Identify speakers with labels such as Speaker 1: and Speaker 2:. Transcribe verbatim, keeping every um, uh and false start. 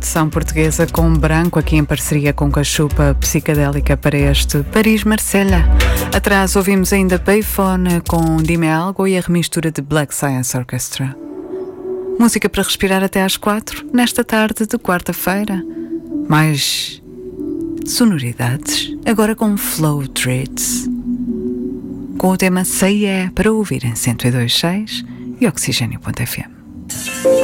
Speaker 1: produção portuguesa com Branco, aqui em parceria com Cachupa Psicadélica para este Paris-Marselha. Atrás ouvimos ainda Payphone com Dime Algo e a remistura de Black Science Orchestra. Música para respirar até às quatro, nesta tarde de quarta-feira. Mais sonoridades, agora com Flow Treats. Com o tema Say Yeah, para ouvir em cento e dois ponto seis e Oxigênio ponto F M.